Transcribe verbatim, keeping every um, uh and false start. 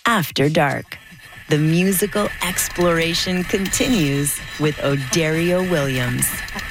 After Dark. The musical exploration continues with Odario Williams.